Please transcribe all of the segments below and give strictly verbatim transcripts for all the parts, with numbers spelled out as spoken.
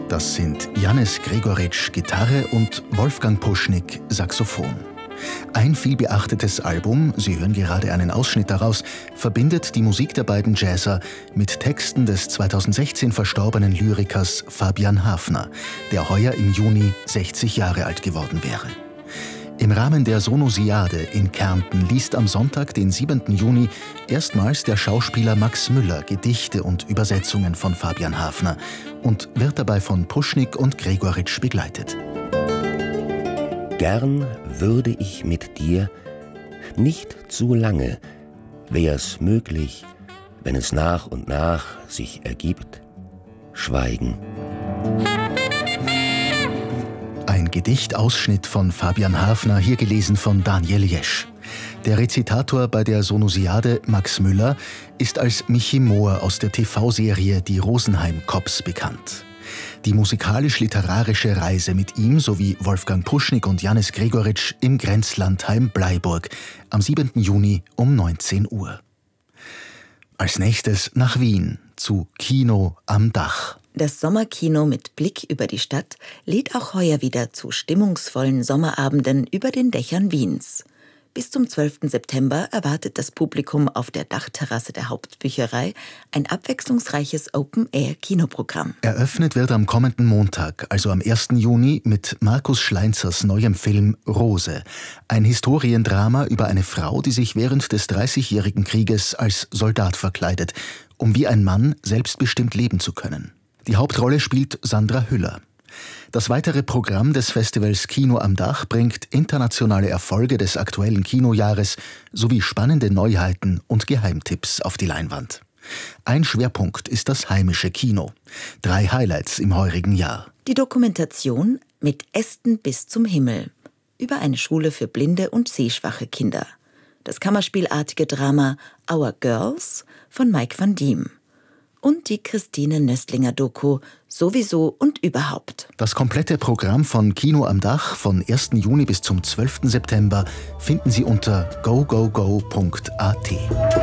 Das sind Janez Gregoritsch Gitarre und Wolfgang Puschnik Saxophon. Ein vielbeachtetes Album, Sie hören gerade einen Ausschnitt daraus, verbindet die Musik der beiden Jazzer mit Texten des zweitausendsechzehn verstorbenen Lyrikers Fabian Hafner, der heuer im Juni sechzig Jahre alt geworden wäre. Im Rahmen der Sonosiade in Kärnten liest am Sonntag, den siebenten Juni, erstmals der Schauspieler Max Müller Gedichte und Übersetzungen von Fabian Hafner und wird dabei von Puschnik und Gregoritsch begleitet. Gern würde ich mit dir, nicht zu lange, wär's möglich, wenn es nach und nach sich ergibt, schweigen. Ein Gedichtausschnitt von Fabian Hafner, hier gelesen von Daniel Jesch. Der Rezitator bei der Sonosiade, Max Müller, ist als Michi Mohr aus der T V-Serie Die Rosenheim Cops bekannt. Die musikalisch-literarische Reise mit ihm sowie Wolfgang Puschnik und Janez Gregoritsch im Grenzlandheim Bleiburg am siebenten Juni um neunzehn Uhr. Als nächstes nach Wien zu Kino am Dach. Das Sommerkino mit Blick über die Stadt lädt auch heuer wieder zu stimmungsvollen Sommerabenden über den Dächern Wiens. Bis zum zwölften September erwartet das Publikum auf der Dachterrasse der Hauptbücherei ein abwechslungsreiches Open-Air-Kinoprogramm. Eröffnet wird am kommenden Montag, also am ersten Juni, mit Markus Schleinzers neuem Film Rose. Ein Historiendrama über eine Frau, die sich während des Dreißigjährigen Krieges als Soldat verkleidet, um wie ein Mann selbstbestimmt leben zu können. Die Hauptrolle spielt Sandra Hüller. Das weitere Programm des Festivals Kino am Dach bringt internationale Erfolge des aktuellen Kinojahres sowie spannende Neuheiten und Geheimtipps auf die Leinwand. Ein Schwerpunkt ist das heimische Kino. Drei Highlights im heurigen Jahr. Die Dokumentation Mit Ästen bis zum Himmel über eine Schule für blinde und sehschwache Kinder. Das kammerspielartige Drama Our Girls von Mike van Diem. Und die Christine Nöstlinger-Doku Sowieso und überhaupt. Das komplette Programm von Kino am Dach von ersten Juni bis zum zwölften September finden Sie unter go go go punkt a t.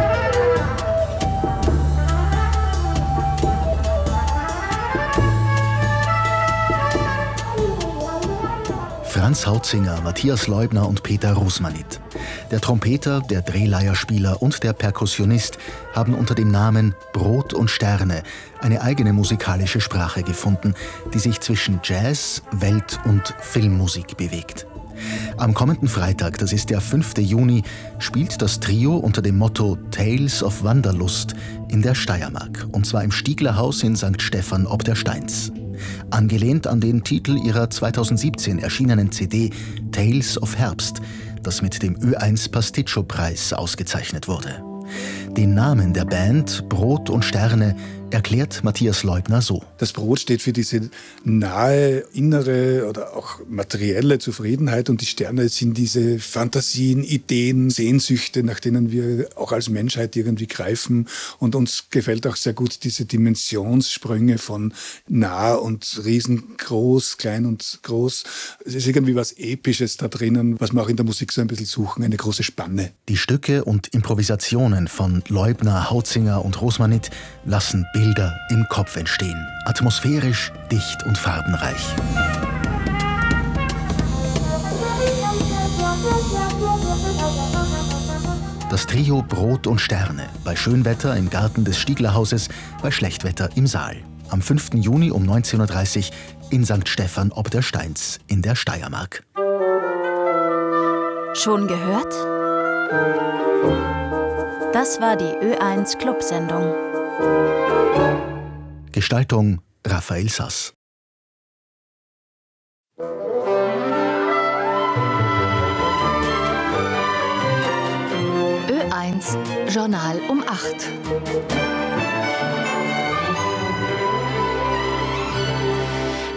Franz Hautzinger, Matthias Leubner und Peter Rosmanit. Der Trompeter, der Drehleierspieler und der Perkussionist haben unter dem Namen Brot und Sterne eine eigene musikalische Sprache gefunden, die sich zwischen Jazz, Welt- und Filmmusik bewegt. Am kommenden Freitag, das ist der fünfte Juni, spielt das Trio unter dem Motto Tales of Wanderlust in der Steiermark, und zwar im Stieglerhaus in Sankt Stephan ob der Steins. Angelehnt an den Titel ihrer zweitausendsiebzehn erschienenen C D Tales of Herbst, das mit dem Ö eins Pasticcio-Preis ausgezeichnet wurde. Den Namen der Band, Brot und Sterne, erklärt Matthias Leubner so. Das Brot steht für diese nahe, innere oder auch materielle Zufriedenheit und die Sterne sind diese Fantasien, Ideen, Sehnsüchte, nach denen wir auch als Menschheit irgendwie greifen. Und uns gefällt auch sehr gut diese Dimensionssprünge von nah und riesengroß, klein und groß. Es ist irgendwie was Episches da drinnen, was wir auch in der Musik so ein bisschen suchen, eine große Spanne. Die Stücke und Improvisationen von Leubner, Hautzinger und Rosmanit lassen Bilder im Kopf entstehen. Atmosphärisch, dicht und farbenreich. Das Trio Brot und Sterne. Bei Schönwetter im Garten des Stieglerhauses, bei Schlechtwetter im Saal. Am fünften Juni um neunzehn Uhr dreißig in Sankt Stephan ob der Steins in der Steiermark. Schon gehört? Das war die Ö eins Clubsendung. Gestaltung Raphael Sass. Ö eins Journal um acht.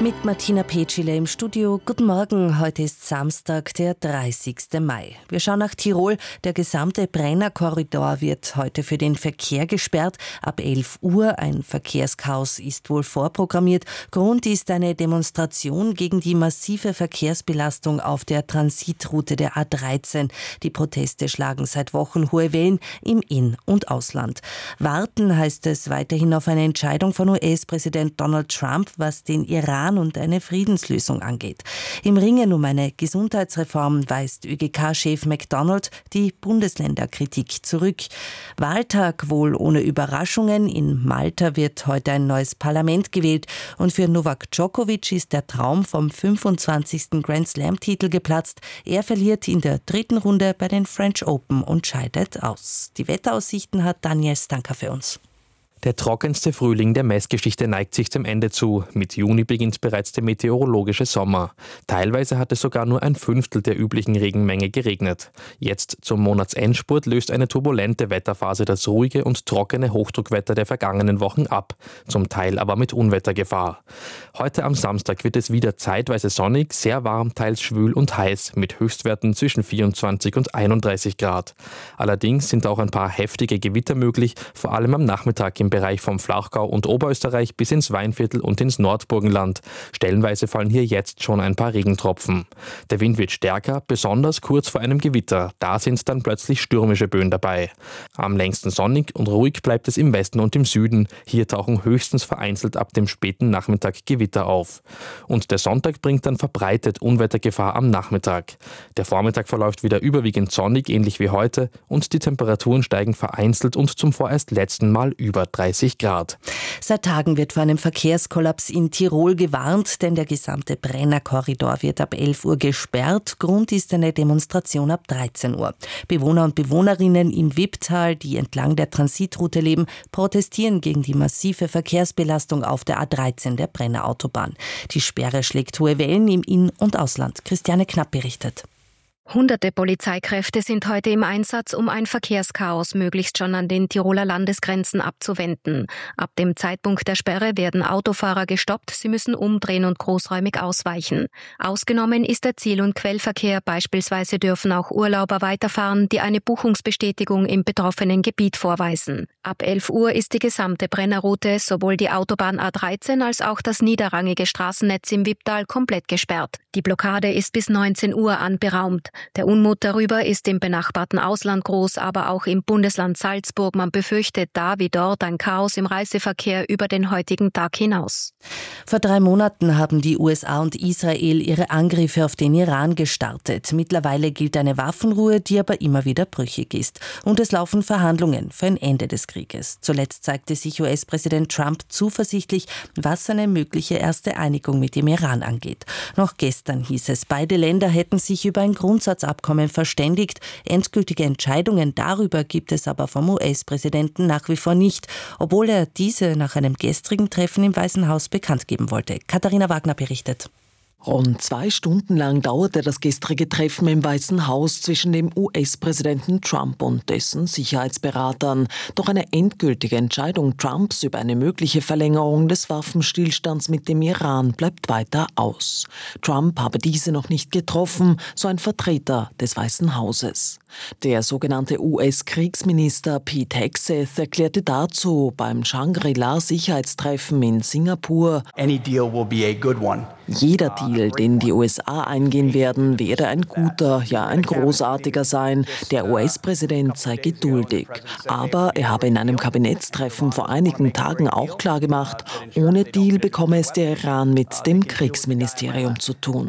Mit Martina Petschile im Studio. Guten Morgen, heute ist Samstag, der dreißigsten Mai. Wir schauen nach Tirol. Der gesamte Brennerkorridor wird heute für den Verkehr gesperrt. Ab elf Uhr. Ein Verkehrschaos ist wohl vorprogrammiert. Grund ist eine Demonstration gegen die massive Verkehrsbelastung auf der Transitroute der A dreizehn. Die Proteste schlagen seit Wochen hohe Wellen im In- und Ausland. Warten heißt es weiterhin auf eine Entscheidung von U S-Präsident Donald Trump, was den Iran und eine Friedenslösung angeht. Im Ringen um eine Gesundheitsreform weist ÖGK-Chef McDonald die Bundesländerkritik zurück. Wahltag wohl ohne Überraschungen. In Malta wird heute ein neues Parlament gewählt und für Novak Djokovic ist der Traum vom fünfundzwanzigsten Grand Slam-Titel geplatzt. Er verliert in der dritten Runde bei den French Open und scheidet aus. Die Wetteraussichten hat Daniel Stanker für uns. Der trockenste Frühling der Messgeschichte neigt sich dem Ende zu. Mit Juni beginnt bereits der meteorologische Sommer. Teilweise hat es sogar nur ein Fünftel der üblichen Regenmenge geregnet. Jetzt zum Monatsendspurt löst eine turbulente Wetterphase das ruhige und trockene Hochdruckwetter der vergangenen Wochen ab, zum Teil aber mit Unwettergefahr. Heute am Samstag wird es wieder zeitweise sonnig, sehr warm, teils schwül und heiß, mit Höchstwerten zwischen vierundzwanzig und einunddreißig Grad. Allerdings sind auch ein paar heftige Gewitter möglich, vor allem am Nachmittag im Bereich vom Flachgau und Oberösterreich bis ins Weinviertel und ins Nordburgenland. Stellenweise fallen hier jetzt schon ein paar Regentropfen. Der Wind wird stärker, besonders kurz vor einem Gewitter. Da sind dann plötzlich stürmische Böen dabei. Am längsten sonnig und ruhig bleibt es im Westen und im Süden. Hier tauchen höchstens vereinzelt ab dem späten Nachmittag Gewitter auf. Und der Sonntag bringt dann verbreitet Unwettergefahr am Nachmittag. Der Vormittag verläuft wieder überwiegend sonnig, ähnlich wie heute, und die Temperaturen steigen vereinzelt und zum vorerst letzten Mal über dreißig Grad. Seit Tagen wird vor einem Verkehrskollaps in Tirol gewarnt, denn der gesamte Brennerkorridor wird ab elf Uhr gesperrt. Grund ist eine Demonstration ab dreizehn Uhr. Bewohner und Bewohnerinnen im Wipptal, die entlang der Transitroute leben, protestieren gegen die massive Verkehrsbelastung auf der A dreizehn der Brennerautobahn. Die Sperre schlägt hohe Wellen im In- und Ausland. Christiane Knapp berichtet. Hunderte Polizeikräfte sind heute im Einsatz, um ein Verkehrschaos möglichst schon an den Tiroler Landesgrenzen abzuwenden. Ab dem Zeitpunkt der Sperre werden Autofahrer gestoppt, sie müssen umdrehen und großräumig ausweichen. Ausgenommen ist der Ziel- und Quellverkehr, beispielsweise dürfen auch Urlauber weiterfahren, die eine Buchungsbestätigung im betroffenen Gebiet vorweisen. Ab elf Uhr ist die gesamte Brennerroute, sowohl die Autobahn A dreizehn als auch das niederrangige Straßennetz im Wipptal komplett gesperrt. Die Blockade ist bis neunzehn Uhr anberaumt. Der Unmut darüber ist im benachbarten Ausland groß, aber auch im Bundesland Salzburg. Man befürchtet da wie dort ein Chaos im Reiseverkehr über den heutigen Tag hinaus. Vor drei Monaten haben die U S A und Israel ihre Angriffe auf den Iran gestartet. Mittlerweile gilt eine Waffenruhe, die aber immer wieder brüchig ist. Und es laufen Verhandlungen für ein Ende des Krieges. Zuletzt zeigte sich U S-Präsident Trump zuversichtlich, was eine mögliche erste Einigung mit dem Iran angeht. Noch gestern hieß es, beide Länder hätten sich über ein Grundsatzabkommen verständigt. Endgültige Entscheidungen darüber gibt es aber vom U S-Präsidenten nach wie vor nicht, obwohl er diese nach einem gestrigen Treffen im Weißen Haus bekannt geben wollte. Katharina Wagner berichtet. Rund zwei Stunden lang dauerte das gestrige Treffen im Weißen Haus zwischen dem U S-Präsidenten Trump und dessen Sicherheitsberatern. Doch eine endgültige Entscheidung Trumps über eine mögliche Verlängerung des Waffenstillstands mit dem Iran bleibt weiter aus. Trump habe diese noch nicht getroffen, so ein Vertreter des Weißen Hauses. Der sogenannte U S-Kriegsminister Pete Hegseth erklärte dazu beim Shangri-La-Sicherheitstreffen in Singapur: Any deal will be a good one. Jeder Deal, den die U S A eingehen werden, werde ein guter, ja ein großartiger sein. Der U S-Präsident sei geduldig. Aber er habe in einem Kabinettstreffen vor einigen Tagen auch klargemacht, ohne Deal bekomme es der Iran mit dem Kriegsministerium zu tun.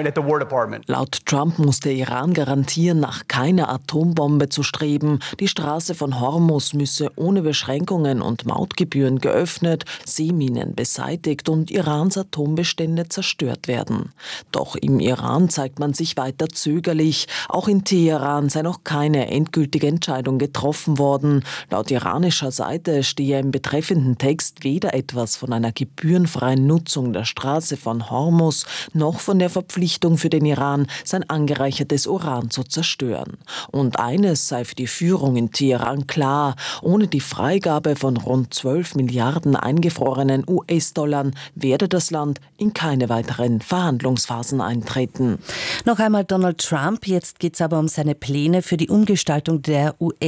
Laut Trump muss der Iran garantieren, nach keiner Atombombe zu streben. Die Straße von Hormuz müsse ohne Beschränkungen und Mautgebühren geöffnet, Seeminen beseitigt und Irans Atombestände zerstört werden. Doch im Iran zeigt man sich weiter zögerlich. Auch in Teheran sei noch keine endgültige Entscheidung getroffen worden. Laut iranischer Seite stehe im betreffenden Text weder etwas von einer gebührenfreien Nutzung der Straße von Hormuz noch von der Verpflichtung für den Iran, sein angereichertes Uran zu zerstören. Und eines sei für die Führung in Teheran klar: Ohne die Freigabe von rund zwölf Milliarden eingefrorenen U S-Dollar werde das Land in keine Weise weiteren Verhandlungsphasen eintreten. Noch einmal Donald Trump, jetzt geht es aber um seine Pläne für die Umgestaltung der U S